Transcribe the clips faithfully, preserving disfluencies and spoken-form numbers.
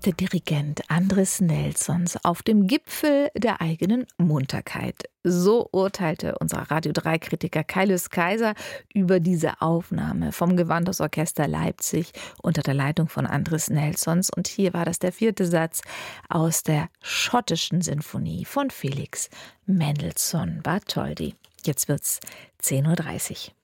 Der Dirigent Andris Nelsons auf dem Gipfel der eigenen Munterkeit. So urteilte unser Radio drei Kritiker Kaius Kaiser über diese Aufnahme vom Gewandhausorchester Leipzig unter der Leitung von Andris Nelsons. Und hier war das der vierte Satz aus der schottischen Sinfonie von Felix Mendelssohn Bartholdy. Jetzt wird's zehn Uhr dreißig.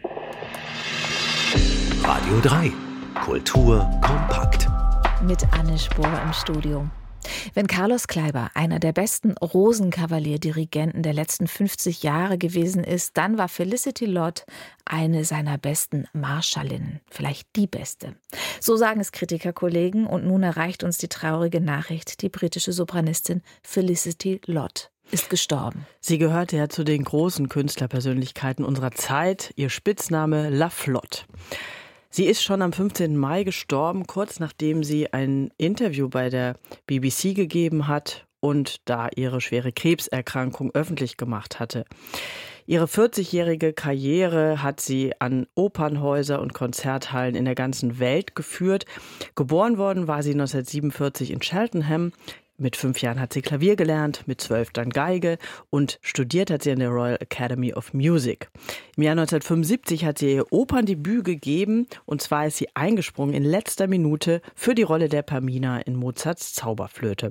Radio drei. Kultur kompakt. Mit Anne Spohr im Studio. Wenn Carlos Kleiber einer der besten Rosenkavalier-Dirigenten der letzten fünfzig Jahre gewesen ist, dann war Felicity Lott eine seiner besten Marschallinnen, vielleicht die beste. So sagen es Kritikerkollegen, und nun erreicht uns die traurige Nachricht: Die britische Sopranistin Felicity Lott ist gestorben. Sie gehörte ja zu den großen Künstlerpersönlichkeiten unserer Zeit, ihr Spitzname La Flotte. Sie ist schon am fünfzehnten Mai gestorben, kurz nachdem sie ein Interview bei der B B C gegeben hat und da ihre schwere Krebserkrankung öffentlich gemacht hatte. Ihre vierzigjährige Karriere hat sie an Opernhäuser und Konzerthallen in der ganzen Welt geführt. Geboren worden war sie neunzehnhundertsiebenundvierzig in Cheltenham. Mit fünf Jahren hat sie Klavier gelernt, mit zwölf dann Geige und studiert hat sie an der Royal Academy of Music. Im Jahr neunzehnhundertfünfundsiebzig hat sie ihr Operndebüt gegeben, und zwar ist sie eingesprungen in letzter Minute für die Rolle der Pamina in Mozarts Zauberflöte.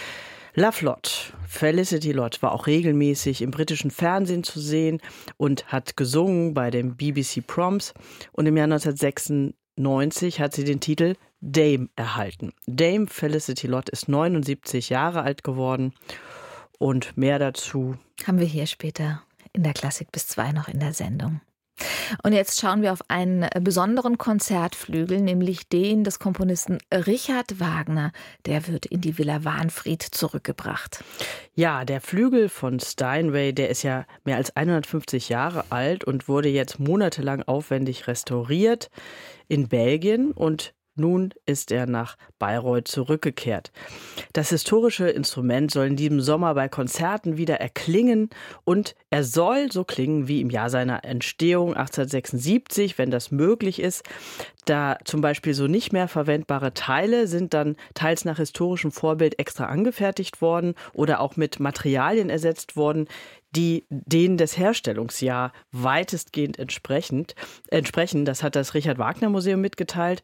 La Flotte, Felicity Lott, war auch regelmäßig im britischen Fernsehen zu sehen und hat gesungen bei den B B C Proms, und im Jahr neunzehnhundertsechsundneunzig hat sie den Titel Dame erhalten. Dame Felicity Lott ist neunundsiebzig Jahre alt geworden, und mehr dazu haben wir hier später in der Klassik bis zwei noch in der Sendung. Und jetzt schauen wir auf einen besonderen Konzertflügel, nämlich den des Komponisten Richard Wagner. Der wird in die Villa Wahnfried zurückgebracht. Ja, der Flügel von Steinway, der ist ja mehr als hundertfünfzig Jahre alt und wurde jetzt monatelang aufwendig restauriert in Belgien, und nun ist er nach Bayreuth zurückgekehrt. Das historische Instrument soll in diesem Sommer bei Konzerten wieder erklingen, und er soll so klingen wie im Jahr seiner Entstehung achtzehnhundertsechsundsiebzig, wenn das möglich ist. Da zum Beispiel so nicht mehr verwendbare Teile sind dann teils nach historischem Vorbild extra angefertigt worden oder auch mit Materialien ersetzt worden, die denen des Herstellungsjahr weitestgehend entsprechend, entsprechen. Das hat das Richard Wagner Museum mitgeteilt.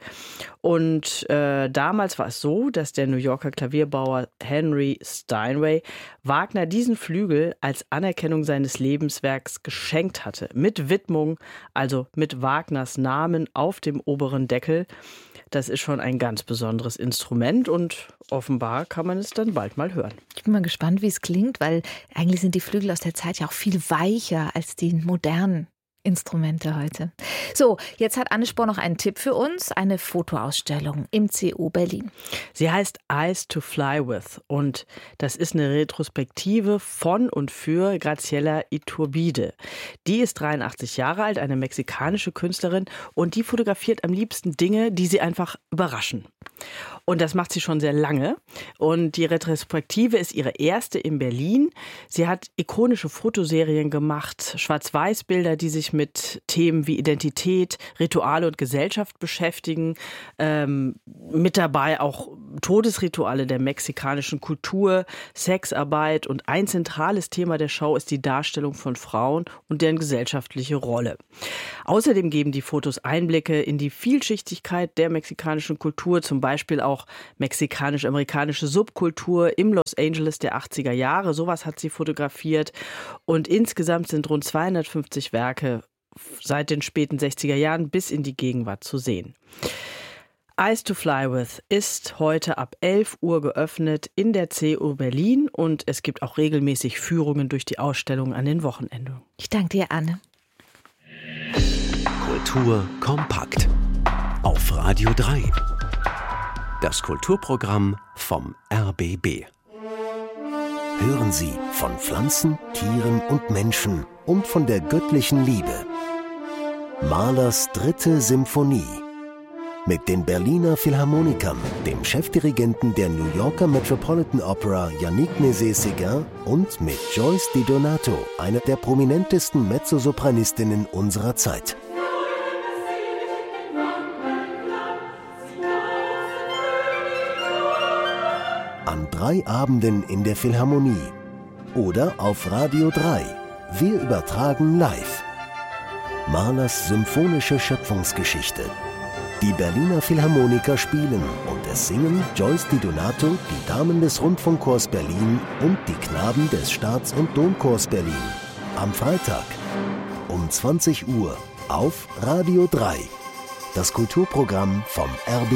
Und äh, damals war es so, dass der New Yorker Klavierbauer Henry Steinway Wagner diesen Flügel als Anerkennung seines Lebenswerks geschenkt hatte. Mit Widmung, also mit Wagners Namen auf dem oberen Deckel. Das ist schon ein ganz besonderes Instrument, und offenbar kann man es dann bald mal hören. Ich bin mal gespannt, wie es klingt, weil eigentlich sind die Flügel aus der Zeit ja auch viel weicher als die modernen Instrumente heute. So, jetzt hat Anne Spohr noch einen Tipp für uns, eine Fotoausstellung im C U Berlin. Sie heißt Eyes to Fly With, und das ist eine Retrospektive von und für Graciela Iturbide. Die ist dreiundachtzig Jahre alt, eine mexikanische Künstlerin, und die fotografiert am liebsten Dinge, die sie einfach überraschen. Und das macht sie schon sehr lange. Und die Retrospektive ist ihre erste in Berlin. Sie hat ikonische Fotoserien gemacht, Schwarz-Weiß-Bilder, die sich mit Themen wie Identität, Rituale und Gesellschaft beschäftigen. Ähm, mit dabei auch Todesrituale der mexikanischen Kultur, Sexarbeit, und ein zentrales Thema der Show ist die Darstellung von Frauen und deren gesellschaftliche Rolle. Außerdem geben die Fotos Einblicke in die Vielschichtigkeit der mexikanischen Kultur, zum Beispiel auch mexikanisch-amerikanische Subkultur im Los Angeles der achtziger Jahre. Sowas hat sie fotografiert, und insgesamt sind rund zweihundertfünfzig Werke seit den späten sechziger Jahren bis in die Gegenwart zu sehen. Eyes to Fly With ist heute ab elf Uhr geöffnet in der C U Berlin, und es gibt auch regelmäßig Führungen durch die Ausstellung an den Wochenenden. Ich danke dir, Anne. Kultur kompakt auf Radio drei. Das Kulturprogramm vom R B B. Hören Sie von Pflanzen, Tieren und Menschen und von der göttlichen Liebe. Mahlers dritte Symphonie. Mit den Berliner Philharmonikern, dem Chefdirigenten der New Yorker Metropolitan Opera Yannick Nézet-Séguin und mit Joyce DiDonato, einer der prominentesten Mezzosopranistinnen unserer Zeit. an drei Abenden in der Philharmonie oder auf Radio drei. Wir übertragen live Mahlers symphonische Schöpfungsgeschichte. Die Berliner Philharmoniker spielen und es singen Joyce Di Donato, die Damen des Rundfunkchors Berlin und die Knaben des Staats- und Domchors Berlin. Am Freitag um zwanzig Uhr auf Radio drei. Das Kulturprogramm vom R B B.